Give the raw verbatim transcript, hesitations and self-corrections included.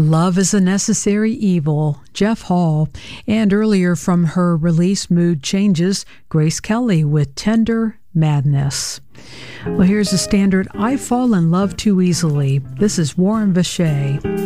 Love is a Necessary Evil, Jeff Hall, and earlier from her release Mood Changes, Grace Kelly with Tender Madness. Well, here's a standard, I Fall in Love Too Easily. This is Warren Vacher.